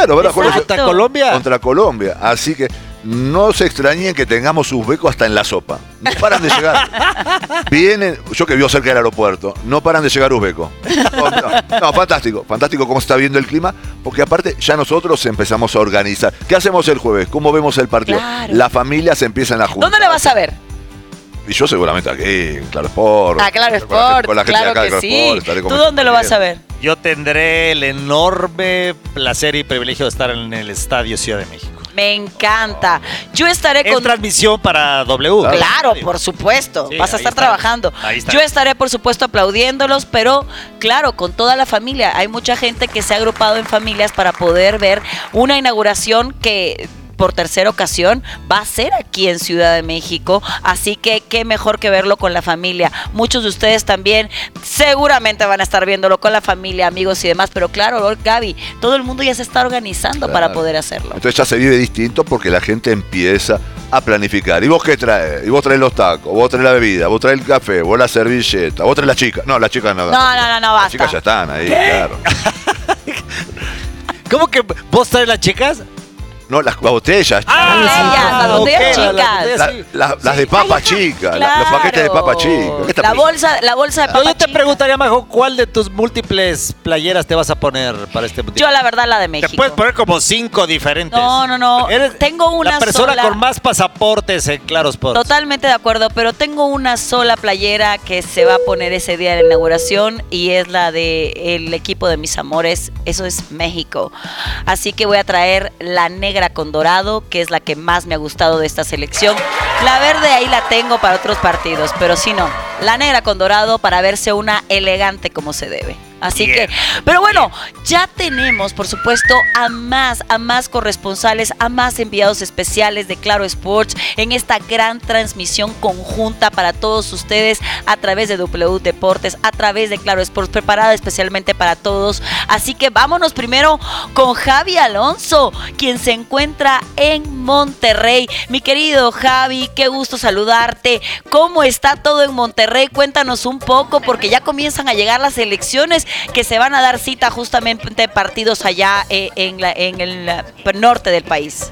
Claro, van a jugar ¿Contra Colombia? Contra Colombia. Así que no se extrañen que tengamos uzbecos hasta en la sopa. No paran de llegar. Vienen, yo que vivo cerca del aeropuerto, no paran de llegar uzbecos. No, fantástico cómo se está viendo el clima, porque aparte ya nosotros empezamos a organizar. ¿Qué hacemos el jueves? ¿Cómo vemos el partido? Claro. Las familias se empiezan a juntar. ¿Dónde le vas a ver? Y yo seguramente aquí, en Claro Sport. Claro Sport, con la gente de acá de claro que sí. Estaré ¿Tú dónde lo vas a ver? Yo tendré el enorme placer y privilegio de estar en el Estadio Ciudad de México. Me encanta. Yo estaré En transmisión para W. Claro, por supuesto. Sí, Vas a ahí estar está. trabajando. Ahí está. Yo estaré, por supuesto, aplaudiéndolos, pero claro, con toda la familia. Hay mucha gente que se ha agrupado en familias para poder ver una inauguración que por tercera ocasión va a ser aquí en Ciudad de México, así que qué mejor que verlo con la familia. Muchos de ustedes también seguramente van a estar viéndolo con la familia, amigos y demás, pero claro, Gaby, todo el mundo ya se está organizando para poder hacerlo. Entonces ya se vive distinto porque la gente empieza a planificar. ¿Y vos qué traes? Y vos traes los tacos, vos traes la bebida, vos traes el café, vos la servilleta, vos traes la chica. No, las chicas no. No, basta. Las chicas ya están ahí, claro. ¿Cómo que vos traes las chicas? No, las botellas. Las botellas chicas. Las de papa chica, Claro. los paquetes de papa chica. ¿Qué está La bolsa de No, papa yo te chica. preguntaría, Majo, ¿cuál de tus múltiples playeras te vas a poner para este mundial? Yo la verdad la de México. Te puedes poner como 5 diferentes. No. Eres Tengo una la persona sola. con más pasaportes en Claro Sports. Totalmente de acuerdo, pero tengo una sola playera que se va a poner ese día de la inauguración y es la del equipo de mis amores. Eso es México. Así que voy a traer la negra con dorado, que es la que más me ha gustado de esta selección. La verde ahí la tengo para otros partidos, pero si no, la negra con dorado para verse una elegante como se debe. Así Bien. que, pero bueno, ya tenemos, por supuesto, a más corresponsales, a más enviados especiales de Claro Sports en esta gran transmisión conjunta para todos ustedes a través de W Deportes, a través de Claro Sports, preparada especialmente para todos. Así que vámonos primero con Javi Alonso, quien se encuentra en Monterrey. Mi querido Javi, qué gusto saludarte. ¿Cómo está todo en Monterrey? Cuéntanos un poco, porque ya comienzan a llegar las elecciones que se van a dar cita justamente partidos allá en el norte del país.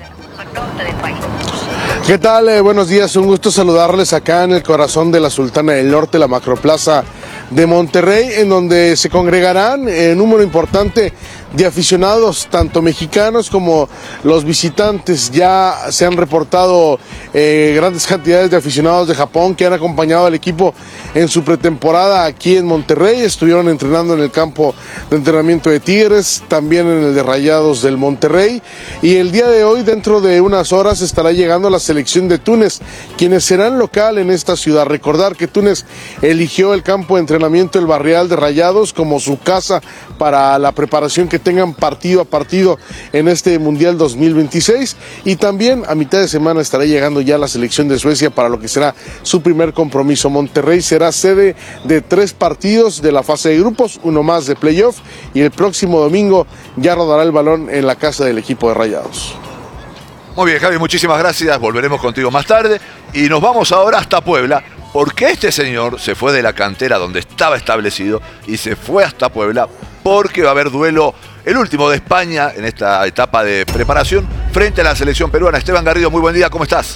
¿Qué tal? Buenos días, un gusto saludarles acá en el corazón de la Sultana del Norte, la macroplaza de Monterrey, en donde se congregarán un número importante de aficionados, tanto mexicanos como los visitantes. Ya se han reportado grandes cantidades de aficionados de Japón que han acompañado al equipo en su pretemporada aquí en Monterrey. Estuvieron entrenando en el campo de entrenamiento de Tigres, también en el de Rayados del Monterrey. Y el día de hoy, dentro de unas horas, estará llegando la selección de Túnez, quienes serán local en esta ciudad. Recordar que Túnez eligió el campo de entrenamiento El Barrial de Rayados como su casa para la preparación que tengan partido a partido en este Mundial 2026, y también a mitad de semana estará llegando ya la selección de Suecia para lo que será su primer compromiso. Monterrey será sede de 3 partidos de la fase de grupos, uno más de playoff, y el próximo domingo ya rodará el balón en la casa del equipo de Rayados. Muy bien, Javi, muchísimas gracias. Volveremos contigo más tarde. Y nos vamos ahora hasta Puebla, porque este señor se fue de la cantera donde estaba establecido y se fue hasta Puebla porque va a haber duelo, el último de España en esta etapa de preparación frente a la selección peruana. Esteban Garrido, muy buen día, ¿cómo estás?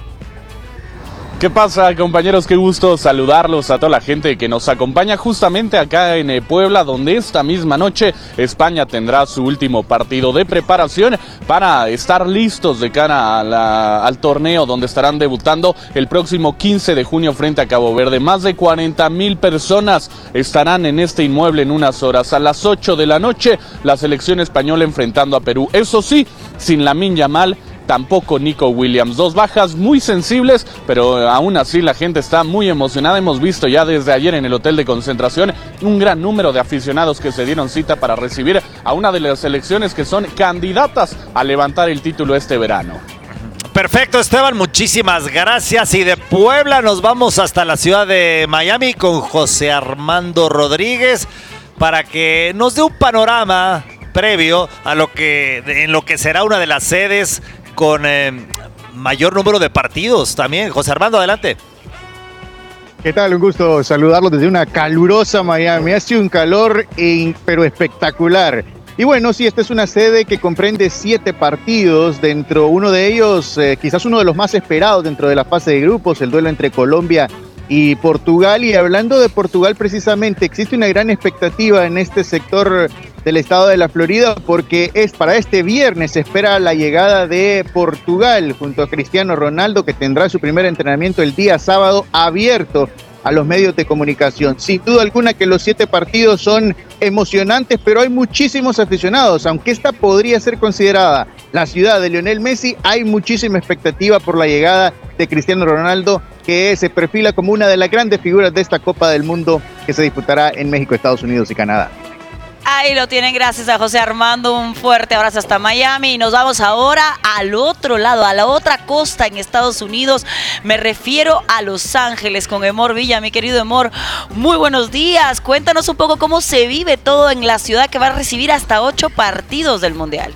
¿Qué pasa, compañeros? Qué gusto saludarlos a toda la gente que nos acompaña justamente acá en Puebla, donde esta misma noche España tendrá su último partido de preparación para estar listos de cara al torneo, donde estarán debutando el próximo 15 de junio frente a Cabo Verde. Más de 40,000 personas estarán en este inmueble en unas horas. A las 8 de la noche, la selección española enfrentando a Perú. Eso sí, sin Lamine Yamal, tampoco Nico Williams. 2 bajas muy sensibles, pero aún así la gente está muy emocionada. Hemos visto ya desde ayer en el hotel de concentración un gran número de aficionados que se dieron cita para recibir a una de las selecciones que son candidatas a levantar el título este verano. Perfecto, Esteban, muchísimas gracias. Y de Puebla nos vamos hasta la ciudad de Miami con José Armando Rodríguez para que nos dé un panorama previo a lo que será una de las sedes con mayor número de partidos también. José Armando, adelante. ¿Qué tal? Un gusto saludarlos desde una calurosa Miami. Hace un calor pero espectacular. Y bueno, sí, esta es una sede que comprende 7 partidos, uno de ellos, quizás uno de los más esperados dentro de la fase de grupos, el duelo entre Colombia y Portugal. Y hablando de Portugal precisamente, existe una gran expectativa en este sector del estado de la Florida, porque para este viernes se espera la llegada de Portugal junto a Cristiano Ronaldo, que tendrá su primer entrenamiento el día sábado, abierto a los medios de comunicación. Sin duda alguna que los 7 partidos son emocionantes, pero hay muchísimos aficionados. Aunque esta podría ser considerada la ciudad de Lionel Messi, hay muchísima expectativa por la llegada de Cristiano Ronaldo, que se perfila como una de las grandes figuras de esta Copa del Mundo que se disputará en México, Estados Unidos y Canadá. Ahí lo tienen, gracias a José Armando, un fuerte abrazo hasta Miami y nos vamos ahora al otro lado, a la otra costa en Estados Unidos, me refiero a Los Ángeles con Emor Villa. Mi querido Emor, muy buenos días, cuéntanos un poco cómo se vive todo en la ciudad que va a recibir hasta 8 partidos del Mundial.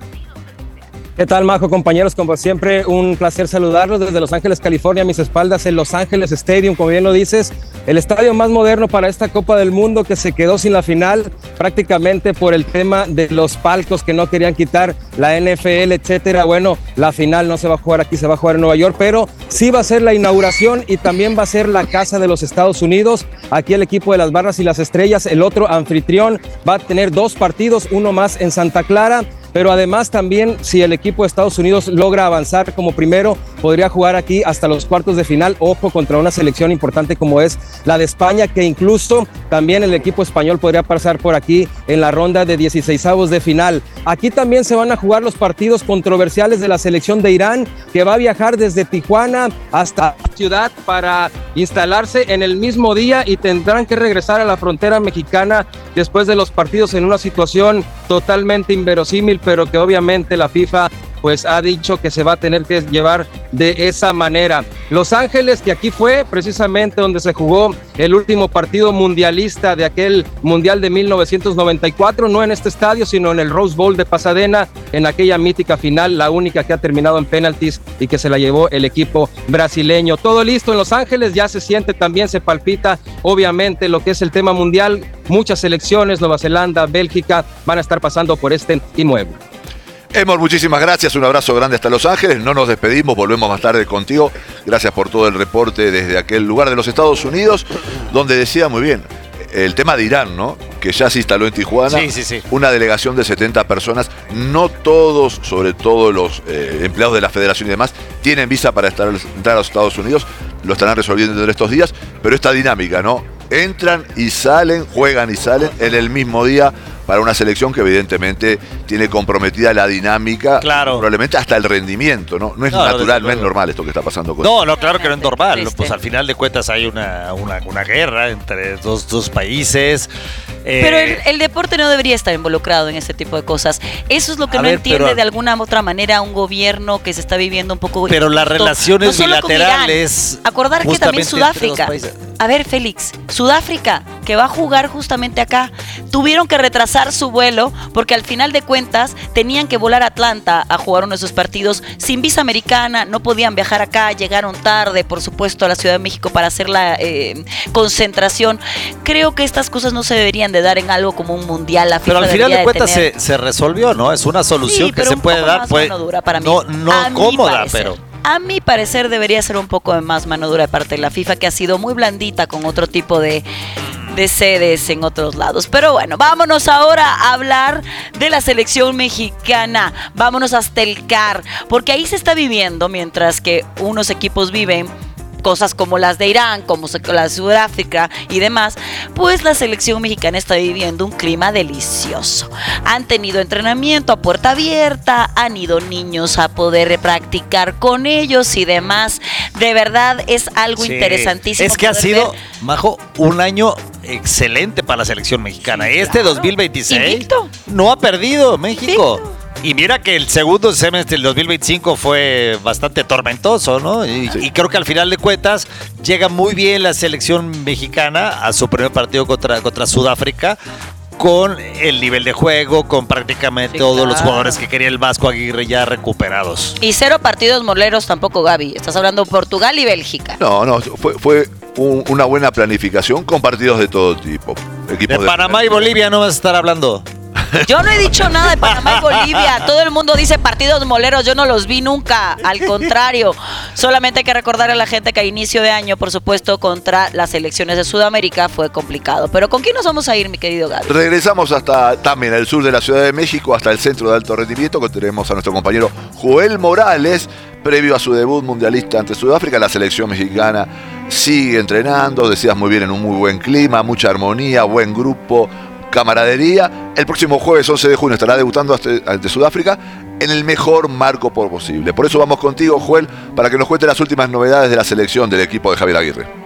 ¿Qué tal, Majo, compañeros? Como siempre, un placer saludarlos desde Los Ángeles, California, a mis espaldas, el Los Ángeles Stadium, como bien lo dices, el estadio más moderno para esta Copa del Mundo, que se quedó sin la final prácticamente por el tema de los palcos que no querían quitar la NFL, etcétera. Bueno, la final no se va a jugar aquí, se va a jugar en Nueva York, pero sí va a ser la inauguración y también va a ser la casa de los Estados Unidos. Aquí el equipo de las Barras y las Estrellas, el otro anfitrión, va a tener 2 partidos, uno más en Santa Clara. Pero además también, si el equipo de Estados Unidos logra avanzar como primero, podría jugar aquí hasta los cuartos de final, ojo, contra una selección importante como es la de España, que incluso también el equipo español podría pasar por aquí en la ronda de 16avos de final. Aquí también se van a jugar los partidos controversiales de la selección de Irán, que va a viajar desde Tijuana hasta Ciudad para instalarse en el mismo día y tendrán que regresar a la frontera mexicana después de los partidos en una situación totalmente inverosímil, pero que obviamente la FIFA pues ha dicho que se va a tener que llevar de esa manera. Los Ángeles, que aquí fue precisamente donde se jugó el último partido mundialista de aquel Mundial de 1994, no en este estadio, sino en el Rose Bowl de Pasadena, en aquella mítica final, la única que ha terminado en penaltis y que se la llevó el equipo brasileño. Todo listo en Los Ángeles, ya se siente también, se palpita, obviamente, lo que es el tema mundial. Muchas selecciones, Nueva Zelanda, Bélgica, van a estar pasando por este inmueble. Emor, muchísimas gracias, un abrazo grande hasta Los Ángeles, no nos despedimos, volvemos más tarde contigo, gracias por todo el reporte desde aquel lugar de los Estados Unidos, donde decía muy bien, el tema de Irán, ¿no? Que ya se instaló en Tijuana, sí. Una delegación de 70 personas, no todos, sobre todo los empleados de la federación y demás, tienen visa para entrar a los Estados Unidos, lo estarán resolviendo en estos días, pero esta dinámica, ¿no? Entran y salen, juegan y salen en el mismo día, para una selección que evidentemente tiene comprometida la dinámica, claro, probablemente hasta el rendimiento, ¿no? No es natural, no es normal esto que está pasando con No, claro que no es normal. Pues al final de cuentas hay una guerra entre dos países. Pero el deporte no debería estar involucrado en este tipo de cosas. Eso es lo que no entiende de alguna otra manera un gobierno que se está viviendo un poco... Pero las relaciones bilaterales... Acordar que también Sudáfrica... A ver, Félix, Sudáfrica, que va a jugar justamente acá, tuvieron que retrasar su vuelo porque al final de cuentas tenían que volar a Atlanta a jugar uno de esos partidos sin visa americana, no podían viajar acá, llegaron tarde, por supuesto, a la Ciudad de México para hacer la concentración. Creo que estas cosas no se deberían de dar en algo como un mundial. La FIFA pero al final de cuentas se resolvió, ¿no? Es una solución que se puede dar. Pues, mano dura para mí. No cómoda, pero... A mi parecer debería ser un poco de más mano dura de parte de la FIFA, que ha sido muy blandita con otro tipo de sedes en otros lados. Pero bueno, vámonos ahora a hablar de la selección mexicana. Vámonos hasta el CAR, porque ahí se está viviendo, mientras que unos equipos viven cosas como las de Irán, como la de Sudáfrica y demás, pues la selección mexicana está viviendo un clima delicioso. Han tenido entrenamiento a puerta abierta, han ido niños a poder practicar con ellos y demás. De verdad es algo interesantísimo. Es que ha sido, Majo, un año excelente para la selección mexicana. Sí, este 2026 invicto. No ha perdido México. Invicto. Y mira que el segundo semestre del 2025 fue bastante tormentoso, ¿no? Y creo que al final de cuentas llega muy bien la selección mexicana a su primer partido contra Sudáfrica, con el nivel de juego, con prácticamente todos los jugadores que quería el Vasco Aguirre ya recuperados. Y 0 partidos moleros tampoco, Gaby. Estás hablando de Portugal y Bélgica. No, fue una buena planificación con partidos de todo tipo. Equipos de Panamá y Bolivia no vas a estar hablando. Yo no he dicho nada de Panamá y Bolivia. Todo el mundo dice partidos moleros. Yo no los vi nunca. Al contrario. Solamente hay que recordar a la gente que a inicio de año, por supuesto, contra las elecciones de Sudamérica fue complicado. Pero ¿con quién nos vamos a ir, mi querido Gaby? Regresamos hasta también el sur de la Ciudad de México, hasta el centro de alto rendimiento, que tenemos a nuestro compañero Joel Morales. Previo a su debut mundialista ante Sudáfrica, la selección mexicana sigue entrenando, decías muy bien, en un muy buen clima, mucha armonía, buen grupo, camaradería. El próximo jueves 11 de junio estará debutando ante Sudáfrica en el mejor marco posible. Por eso vamos contigo, Joel, para que nos cuente las últimas novedades de la selección del equipo de Javier Aguirre.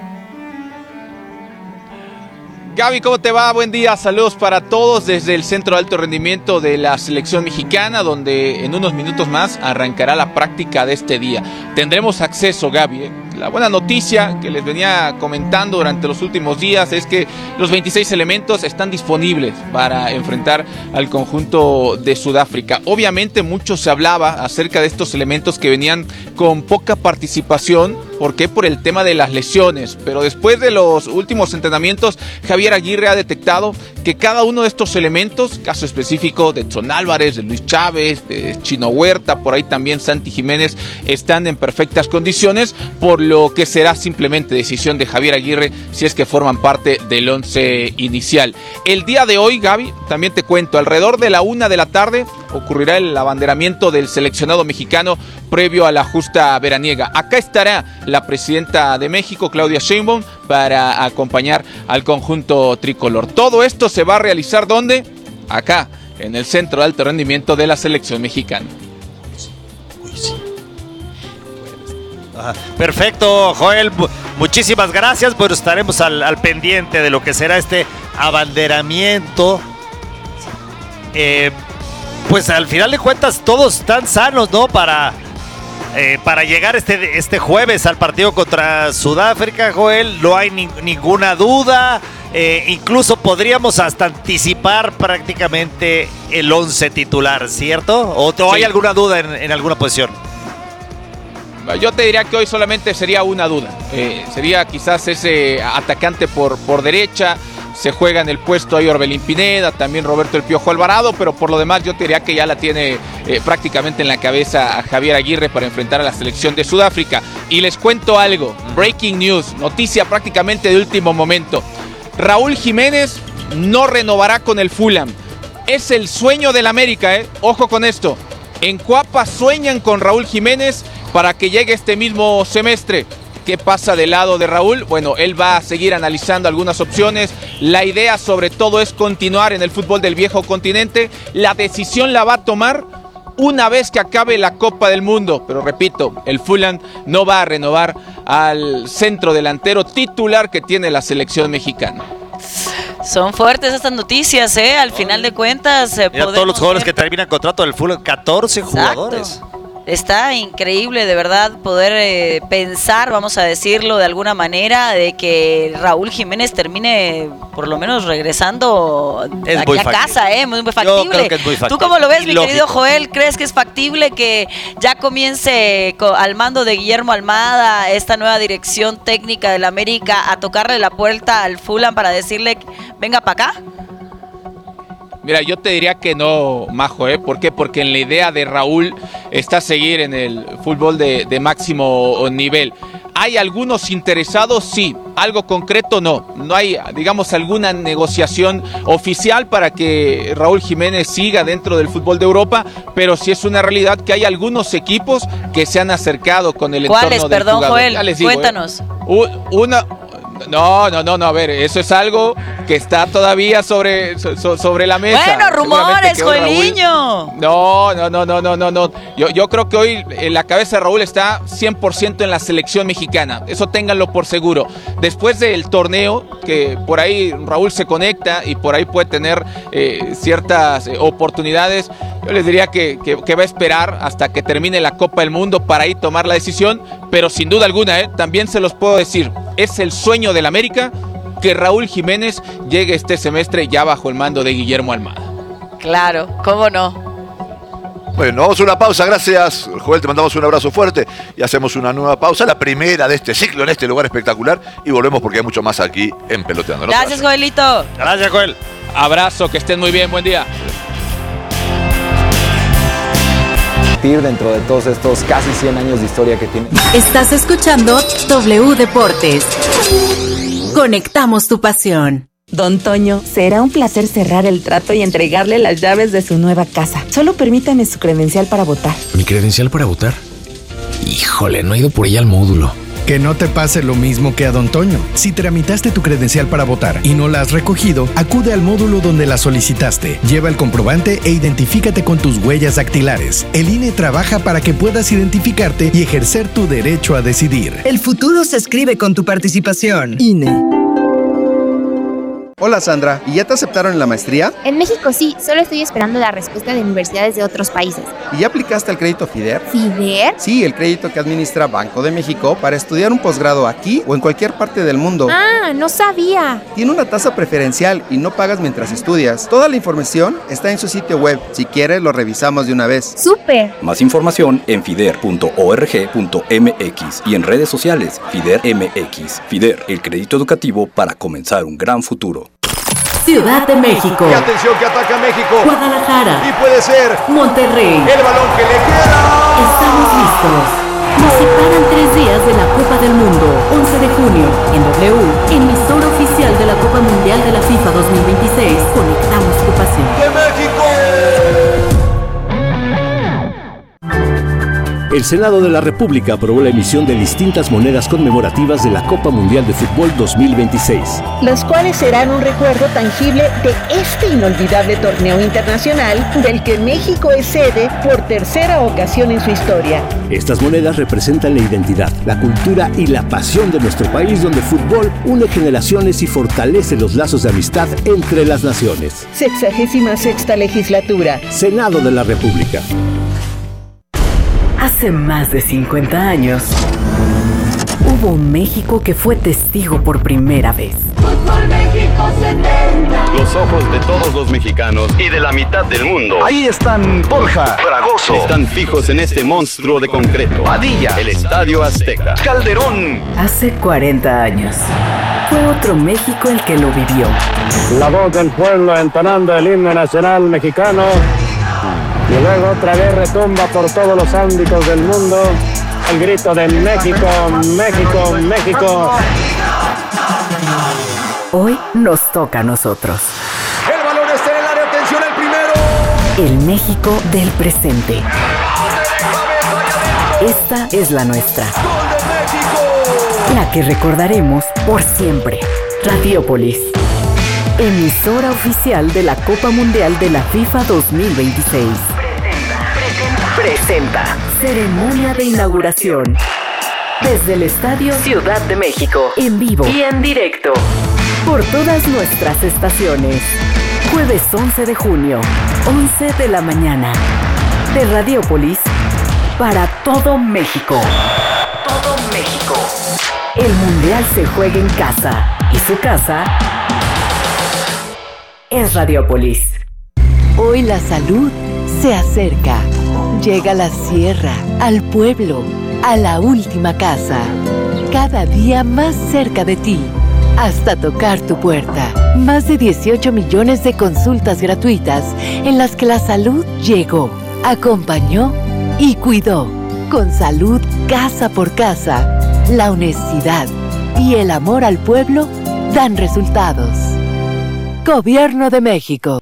Gaby, ¿cómo te va? Buen día, saludos para todos desde el Centro de Alto Rendimiento de la Selección Mexicana, donde en unos minutos más arrancará la práctica de este día. Tendremos acceso, Gaby. La buena noticia que les venía comentando durante los últimos días es que los 26 elementos están disponibles para enfrentar al conjunto de Sudáfrica. Obviamente mucho se hablaba acerca de estos elementos que venían con poca participación. ¿Por qué? Por el tema de las lesiones. Pero después de los últimos entrenamientos, Javier Aguirre ha detectado que cada uno de estos elementos, caso específico de Edson Álvarez, de Luis Chávez, de Chino Huerta, por ahí también Santi Jiménez, están en perfectas condiciones, por lo que será simplemente decisión de Javier Aguirre si es que forman parte del once inicial. El día de hoy, Gaby, también te cuento, alrededor de la 1 de la tarde ocurrirá el abanderamiento del seleccionado mexicano previo a la justa veraniega. Acá estará la presidenta de México, Claudia Sheinbaum, para acompañar al conjunto tricolor. Todo esto se va a realizar ¿dónde? Acá, en el Centro de Alto Rendimiento de la Selección Mexicana. Perfecto, Joel, muchísimas gracias, pues estaremos al pendiente de lo que será este abanderamiento. Pues al final de cuentas todos están sanos, ¿no? Para llegar este jueves al partido contra Sudáfrica, Joel, no hay ninguna duda. Incluso podríamos hasta anticipar prácticamente el 11 titular, ¿cierto? ¿O sí hay alguna duda en alguna posición? Yo te diría que hoy solamente sería una duda. Sería quizás ese atacante por derecha. Se juega en el puesto ahí Orbelín Pineda, también Roberto El Piojo Alvarado, pero por lo demás yo te diría que ya la tiene prácticamente en la cabeza a Javier Aguirre para enfrentar a la selección de Sudáfrica. Y les cuento algo, breaking news, noticia prácticamente de último momento. Raúl Jiménez no renovará con el Fulham. Es el sueño del América, ojo con esto. En Cuapa sueñan con Raúl Jiménez para que llegue este mismo semestre. ¿Qué pasa del lado de Raúl? Bueno, él va a seguir analizando algunas opciones. La idea sobre todo es continuar en el fútbol del viejo continente. La decisión la va a tomar una vez que acabe la Copa del Mundo. Pero repito, el Fulham no va a renovar al centro delantero titular que tiene la selección mexicana. Son fuertes estas noticias, Al final de cuentas. Todos los jugadores que terminan contrato del Fulham, 14 jugadores. Está increíble de verdad poder pensar, vamos a decirlo de alguna manera, de que Raúl Jiménez termine por lo menos regresando aquí a casa, muy factible. Yo creo que es muy factible. ¿Tú cómo lo ves, mi querido Joel? ¿Crees que es factible que ya comience al mando de Guillermo Almada, esta nueva dirección técnica del América, a tocarle la puerta al Fulham para decirle, venga para acá? Mira, yo te diría que no, Majo, ¿Por qué? Porque en la idea de Raúl está seguir en el fútbol de máximo nivel. ¿Hay algunos interesados? Sí. ¿Algo concreto? No. No hay, digamos, alguna negociación oficial para que Raúl Jiménez siga dentro del fútbol de Europa, pero sí es una realidad que hay algunos equipos que se han acercado con el entorno del jugador. ¿Cuáles? Perdón, Joel, cuéntanos. No, a ver, eso es algo que está todavía sobre la mesa. Bueno, rumores, Joeliño. No. Yo creo que hoy la cabeza de Raúl está 100% en la selección mexicana. Eso ténganlo por seguro. Después del torneo, que por ahí Raúl se conecta y por ahí puede tener ciertas oportunidades, yo les diría que va a esperar hasta que termine la Copa del Mundo para ahí tomar la decisión. Pero sin duda alguna, también se los puedo decir, es el sueño del América que Raúl Jiménez llegue este semestre ya bajo el mando de Guillermo Almada. Claro, ¿cómo no? Bueno, vamos a una pausa, gracias Joel, te mandamos un abrazo fuerte y hacemos una nueva pausa, la primera de este ciclo en este lugar espectacular y volvemos porque hay mucho más aquí en Peloteando. Gracias, Joelito. Gracias, Joel. Abrazo, que estén muy bien, buen día. competir dentro de todos estos casi 100 años de historia que tiene. Estás escuchando W Deportes. Conectamos tu pasión. Don Toño, será un placer cerrar el trato y entregarle las llaves de su nueva casa. Solo permítame su credencial para votar. ¿Mi credencial para votar? Híjole, no he ido por ella al módulo. Que no te pase lo mismo que a Don Toño. Si tramitaste tu credencial para votar y no la has recogido, acude al módulo donde la solicitaste. Lleva el comprobante e identifícate con tus huellas dactilares. El INE trabaja para que puedas identificarte y ejercer tu derecho a decidir. El futuro se escribe con tu participación. INE. Hola Sandra, ¿y ya te aceptaron en la maestría? En México sí, solo estoy esperando la respuesta de universidades de otros países. ¿Y ya aplicaste al crédito FIDER? ¿FIDER? Sí, el crédito que administra Banco de México para estudiar un posgrado aquí o en cualquier parte del mundo. Ah, no sabía. Tiene una tasa preferencial y no pagas mientras estudias. Toda la información está en su sitio web. Si quieres, lo revisamos de una vez. ¡Súper! Más información en fider.org.mx y en redes sociales FIDER MX. FIDER, el crédito educativo para comenzar un gran futuro. Ciudad de México. Y atención que ataca México. Guadalajara. Y puede ser Monterrey. El balón que le queda. Estamos listos. Nos separan 3 días de la Copa del Mundo. 11 de junio, en W, emisora oficial de la Copa Mundial de la FIFA 2026. Conectamos tu pasión. ¡De México! El Senado de la República aprobó la emisión de distintas monedas conmemorativas de la Copa Mundial de Fútbol 2026. Las cuales serán un recuerdo tangible de este inolvidable torneo internacional del que México es sede por tercera ocasión en su historia. Estas monedas representan la identidad, la cultura y la pasión de nuestro país, donde el fútbol une generaciones y fortalece los lazos de amistad entre las naciones. 66ª legislatura. Senado de la República. Hace más de 50 años, hubo un México que fue testigo por primera vez. Fútbol México 70. Los ojos de todos los mexicanos y de la mitad del mundo. Ahí están Borja, Fragoso. Están fijos en este monstruo de concreto. Padilla, el Estadio Azteca. Calderón. Hace 40 años, fue otro México el que lo vivió. La voz del pueblo entonando el himno nacional mexicano. Y luego otra vez retumba por todos los ámbitos del mundo el grito de México, México, México. Hoy nos toca a nosotros. El balón está en el área, atención al primero. El México del presente. Esta es la nuestra. ¡Gol de México! La que recordaremos por siempre. Radiópolis. Emisora oficial de la Copa Mundial de la FIFA 2026. Presenta. Ceremonia de inauguración. Desde el Estadio Ciudad de México. En vivo y en directo. Por todas nuestras estaciones. Jueves 11 de junio, 11 de la mañana. De Radiópolis para todo México. Todo México. El Mundial se juega en casa. Y su casa es Radiópolis. Hoy la salud se acerca. Llega a la sierra, al pueblo, a la última casa. Cada día más cerca de ti, hasta tocar tu puerta. Más de 18 millones de consultas gratuitas en las que la salud llegó, acompañó y cuidó. Con salud casa por casa, la honestidad y el amor al pueblo dan resultados. Gobierno de México.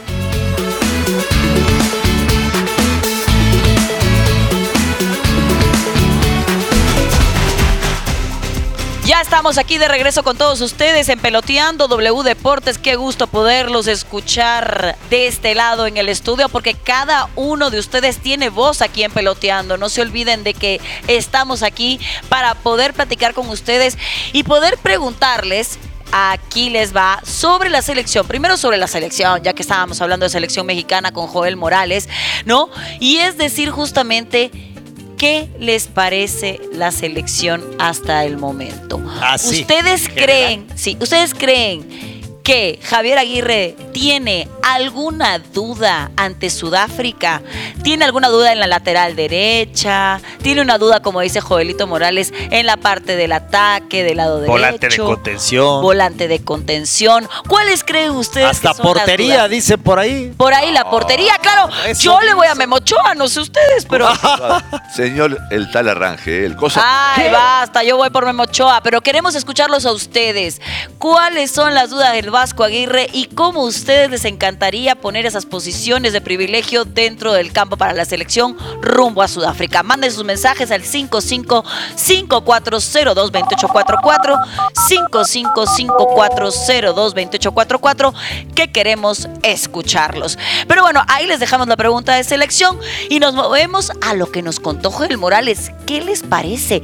Ya estamos aquí de regreso con todos ustedes en Peloteando W Deportes. Qué gusto poderlos escuchar de este lado en el estudio, porque cada uno de ustedes tiene voz aquí en Peloteando. No se olviden de que estamos aquí para poder platicar con ustedes y poder preguntarles. Aquí les va sobre la selección. Primero sobre la selección, ya que estábamos hablando de selección mexicana con Joel Morales, ¿no? Y es decir, justamente, ¿qué les parece la selección hasta el momento? Así. ¿Ustedes creen que Javier Aguirre tiene alguna duda ante Sudáfrica, tiene alguna duda en la lateral derecha, tiene una duda, como dice Joelito Morales, en la parte del ataque, del lado derecho. Volante de contención. Volante de contención. ¿Cuáles creen ustedes hasta que son portería, las dudas? dicen por ahí. Por ahí la portería, claro. Yo le voy a Memo Ochoa, no sé ustedes, pero... Señor, el tal Arrangel, cosa... Ay, basta, yo voy por Memo Ochoa, pero queremos escucharlos a ustedes. ¿Cuáles son las dudas del Vasco Aguirre y cómo a ustedes les encantaría poner esas posiciones de privilegio dentro del campo para la selección rumbo a Sudáfrica? Manden sus mensajes al 5554022844, 5554022844, que queremos escucharlos. Pero bueno, ahí les dejamos la pregunta de selección y nos movemos a lo que nos contó Joel Morales. ¿Qué les parece?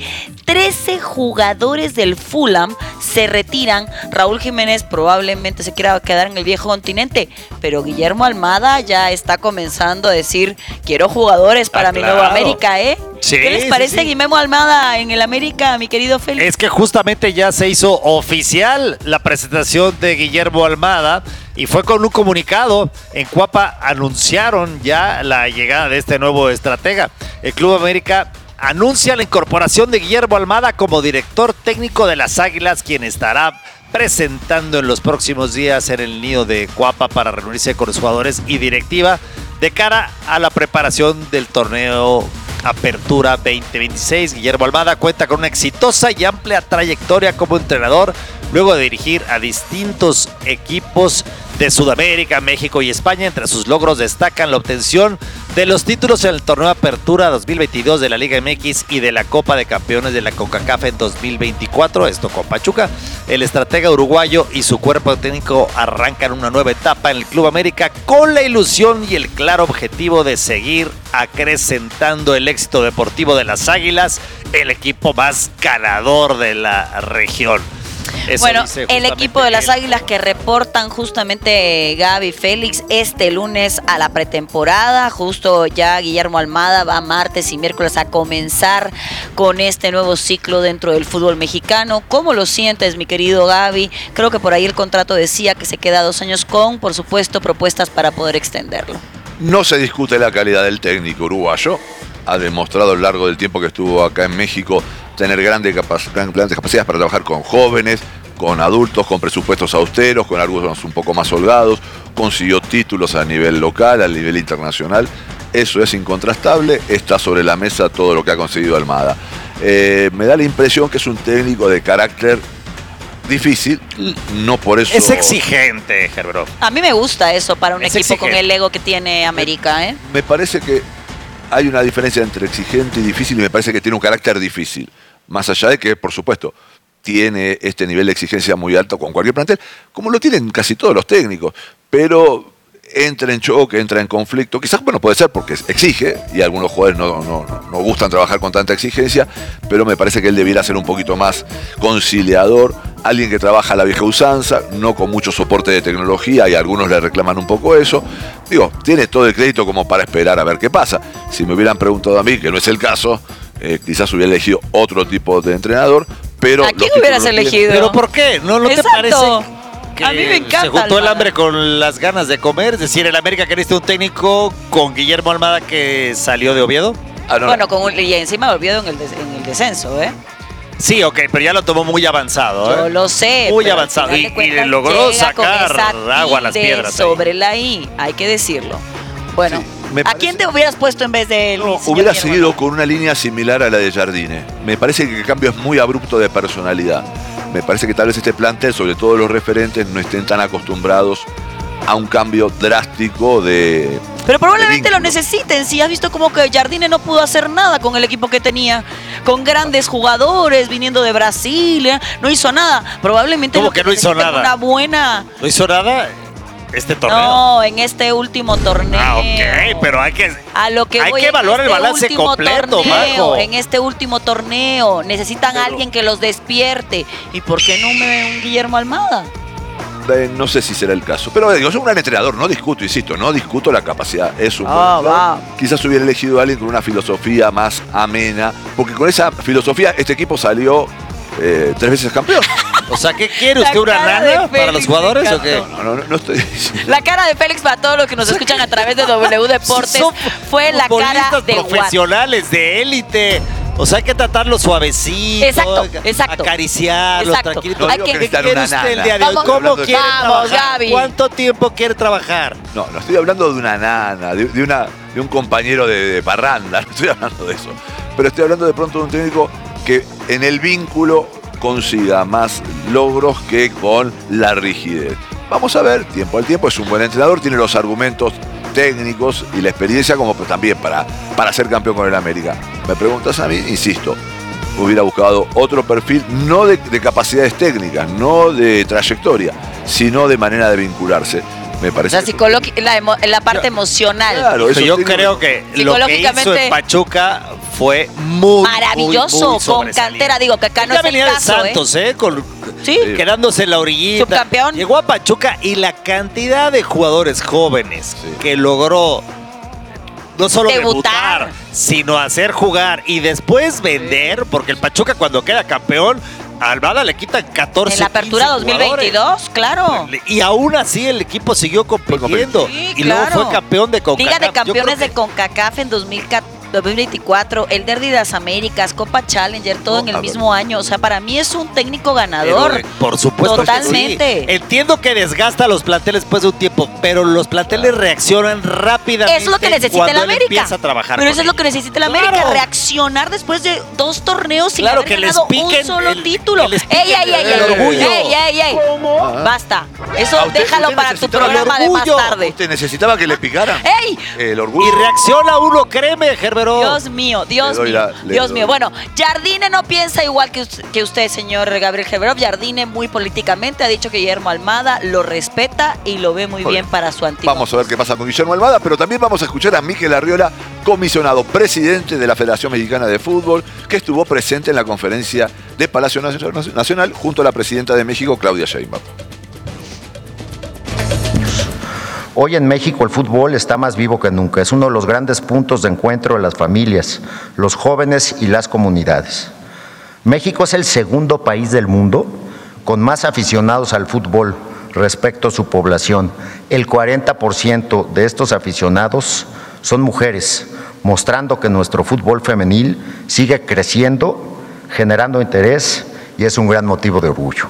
13 jugadores del Fulham se retiran. Raúl Jiménez probablemente se quiera quedar en el viejo continente, pero Guillermo Almada ya está comenzando a decir: quiero jugadores para mi nuevo América, ¿eh? Sí, ¿qué les parece Guillermo Almada en el América, mi querido Félix? Es que justamente ya se hizo oficial la presentación de Guillermo Almada y fue con un comunicado. En Cuapa anunciaron ya la llegada de este nuevo estratega. El Club América anuncia la incorporación de Guillermo Almada como director técnico de las Águilas, quien estará presentando en los próximos días en el nido de Cuapa para reunirse con los jugadores y directiva de cara a la preparación del torneo Apertura 2026. Guillermo Almada cuenta con una exitosa y amplia trayectoria como entrenador, luego de dirigir a distintos equipos de Sudamérica, México y España. Entre sus logros destacan la obtención de los títulos en el torneo Apertura 2022 de la Liga MX y de la Copa de Campeones de la CONCACAF en 2024, esto con Pachuca. El estratega uruguayo y su cuerpo técnico arrancan una nueva etapa en el Club América con la ilusión y el claro objetivo de seguir acrecentando el éxito deportivo de las Águilas, el equipo más ganador de la región. Eso bueno, el equipo de las Águilas que reportan justamente Gaby Félix este lunes a la pretemporada. Justo ya Guillermo Almada va martes y miércoles a comenzar con este nuevo ciclo dentro del fútbol mexicano. ¿Cómo lo sientes, mi querido Gaby? Creo que por ahí el contrato decía que se queda 2 años con, por supuesto, propuestas para poder extenderlo. No se discute la calidad del técnico uruguayo. Ha demostrado a lo largo del tiempo que estuvo acá en México tener grandes capacidades para trabajar con jóvenes, con adultos, con presupuestos austeros, con algunos un poco más holgados. Consiguió títulos a nivel local, a nivel internacional. Eso es incontrastable. Está sobre la mesa todo lo que ha conseguido Almada. Me da la impresión que es un técnico de carácter difícil, no por eso... Es exigente, Gerberov. A mí me gusta eso para un Es equipo exigente. con el ego que tiene América, ¿eh? Me parece que hay una diferencia entre exigente y difícil, y me parece que tiene un carácter difícil. Más allá de que, por supuesto, tiene este nivel de exigencia muy alto con cualquier plantel, como lo tienen casi todos los técnicos, pero entra en choque, entra en conflicto. Quizás, bueno, puede ser porque exige, y algunos jugadores no gustan trabajar con tanta exigencia, pero me parece que él debiera ser un poquito más conciliador, alguien que trabaja a la vieja usanza, no con mucho soporte de tecnología, y algunos le reclaman un poco eso. Digo, tiene todo el crédito como para esperar a ver qué pasa. Si me hubieran preguntado a mí, que no es el caso, quizás hubiera elegido otro tipo de entrenador, pero... ¿A quién hubieras elegido? ¿Pero por qué? ¿No te parece que a mí me encanta se juntó el Almada. hambre con las ganas de comer? Es decir, el América queriste un técnico con Guillermo Almada que salió de Oviedo. Bueno, y encima Oviedo en el descenso, ¿eh? Sí, ok, pero ya lo tomó muy avanzado, ¿eh? Yo lo sé. Muy pero al avanzado. final de Y cuentas logró llega con sacar esa agua a las tilde piedras ahí. sobre la I, hay que decirlo. Bueno, me ¿a quién te hubieras puesto en vez de él? No, hubiera seguido con una línea similar a la de Jardine. Me parece que el cambio es muy abrupto de personalidad. Me parece que tal vez este plantel, sobre todo los referentes, no estén tan acostumbrados a un cambio drástico de... Pero probablemente lo necesiten. Si has visto como que Jardine no pudo hacer nada con el equipo que tenía, con grandes jugadores viniendo de Brasil, ¿eh? No hizo nada. Probablemente ¿Cómo lo que no hizo necesitan nada? Una buena... ¿No hizo nada este torneo? No, en este último torneo. Ah, ok, pero hay que voy, evaluar el balance completo, Majo. En este último torneo necesitan a alguien que los despierte. ¿Y por qué no un Guillermo Almada? No sé si será el caso. Pero digo, soy un gran entrenador, no discuto, insisto, no discuto la capacidad. Es un buen entrenador. Quizás hubiera elegido a alguien con una filosofía más amena, porque con esa filosofía este equipo salió 3 veces campeón. O sea, ¿qué quiere usted? ¿Una nana para los jugadores o qué? No estoy diciendo. La cara de Félix para todos los que nos escuchan a través de W Deportes fue la cara de profesionales de élite. O sea, hay que tratarlo suavecito. Exacto. Acariciarlo, tranquilo. No digo que necesitan una nana. El día de hoy? ¿Cómo quiere trabajar? Gaby. ¿Cuánto tiempo quiere trabajar? No estoy hablando de una nana, de un compañero de parranda, no estoy hablando de eso. Pero estoy hablando de pronto de un técnico que en el vínculo consiga más logros que con la rigidez. Vamos a ver, tiempo al tiempo, es un buen entrenador, tiene los argumentos técnicos y la experiencia como también para ser campeón con el América. Me preguntas a mí, insisto, hubiera buscado otro perfil, no de capacidades técnicas, no de trayectoria, sino de manera de vincularse. Me parece. O sea, la parte emocional. Claro, yo creo que lo que hizo en Pachuca fue maravilloso, muy con cantera. Digo que acá no es el venía caso, de Santos, ¿Sí? Quedándose en la orillita. Subcampeón. Llegó a Pachuca y la cantidad de jugadores jóvenes que logró no solo debutar, sino hacer jugar y después vender, porque el Pachuca cuando queda campeón, a Almada le quitan 14. En la apertura 2022, claro. Y aún así el equipo siguió compitiendo. Sí, y luego fue campeón de CONCACAF. Liga de Campeones de CONCACAF en 2024, el Derby de las Américas, Copa Challenger, todo en el mismo año. O sea, para mí es un técnico ganador. Pero, por supuesto. Totalmente. Sí. Entiendo que desgasta a los planteles después de un tiempo, pero los planteles reaccionan rápidamente. Es lo que necesita el América. Empieza a trabajar. Pero eso es lo que necesita el América, reaccionar después de 2 torneos sin haber ganado un solo título. ¡Ey! orgullo. ¡Ey! Basta. Eso déjalo para tu programa de más tarde. Usted necesitaba que le picaran. ¡Ey! El orgullo. Y reacciona uno, créeme, Herbero. Dios mío. Bueno, Jardine no piensa igual que usted, señor Gabriel Herbero. Jardine muy políticamente ha dicho que Guillermo Almada lo respeta y lo ve muy bien para su antiguo. Vamos a ver qué pasa con Guillermo Almada, pero también vamos a escuchar a Mikel Arriola, comisionado presidente de la Federación Mexicana de Fútbol, que estuvo presente en la conferencia de Palacio Nacional junto a la presidenta de México, Claudia Sheinbaum. Hoy en México el fútbol está más vivo que nunca. Es uno de los grandes puntos de encuentro de las familias, los jóvenes y las comunidades. México es el segundo país del mundo con más aficionados al fútbol respecto a su población. El 40% de estos aficionados son mujeres, mostrando que nuestro fútbol femenil sigue creciendo, generando interés y es un gran motivo de orgullo.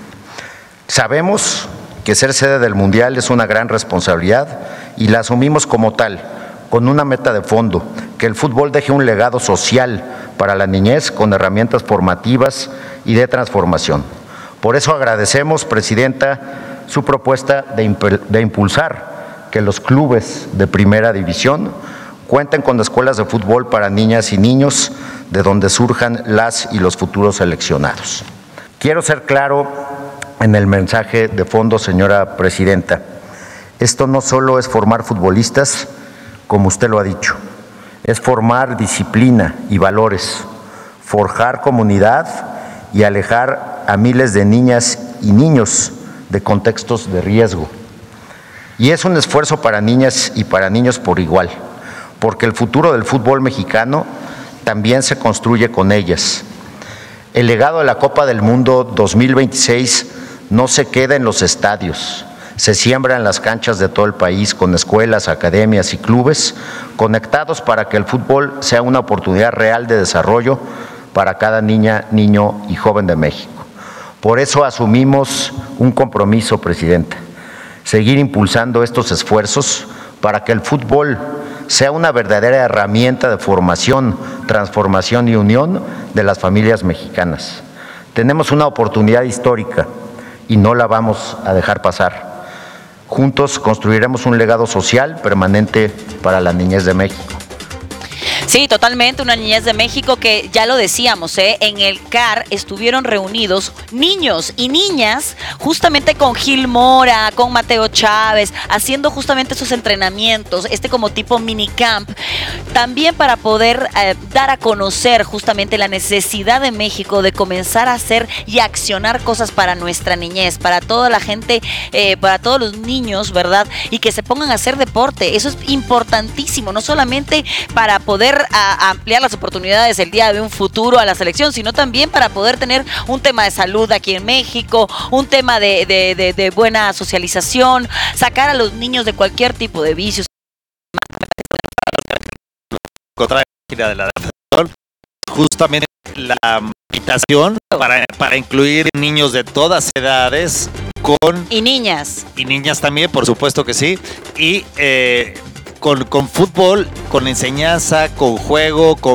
Sabemos que ser sede del Mundial es una gran responsabilidad y la asumimos como tal, con una meta de fondo, que el fútbol deje un legado social para la niñez con herramientas formativas y de transformación. Por eso agradecemos, Presidenta, su propuesta de impulsar que los clubes de primera división cuenten con escuelas de fútbol para niñas y niños de donde surjan las y los futuros seleccionados. Quiero ser claro en el mensaje de fondo, señora Presidenta. Esto no solo es formar futbolistas, como usted lo ha dicho, es formar disciplina y valores, forjar comunidad y alejar a miles de niñas y niños de contextos de riesgo. Y es un esfuerzo para niñas y para niños por igual, porque el futuro del fútbol mexicano también se construye con ellas. El legado de la Copa del Mundo 2026 no se queda en los estadios, se siembra en las canchas de todo el país con escuelas, academias y clubes conectados para que el fútbol sea una oportunidad real de desarrollo para cada niña, niño y joven de México. Por eso asumimos un compromiso, Presidenta, seguir impulsando estos esfuerzos para que el fútbol sea una verdadera herramienta de formación, transformación y unión de las familias mexicanas. Tenemos una oportunidad histórica y no la vamos a dejar pasar. Juntos construiremos un legado social permanente para la niñez de México. Sí, totalmente, una niñez de México que ya lo decíamos, en el CAR estuvieron reunidos niños y niñas justamente con Gil Mora, con Mateo Chávez, haciendo justamente esos entrenamientos, como tipo minicamp, también para poder dar a conocer justamente la necesidad de México de comenzar a hacer y accionar cosas para nuestra niñez, para toda la gente, para todos los niños, ¿verdad? Y que se pongan a hacer deporte, eso es importantísimo, no solamente para poder ayudar a ampliar las oportunidades el día de un futuro a la selección, sino también para poder tener un tema de salud aquí en México, un tema de buena socialización, sacar a los niños de cualquier tipo de vicios. Contra la de la Federación, justamente la invitación para incluir niños de todas edades y niñas también, por supuesto que sí, y con fútbol, con enseñanza, con juego, con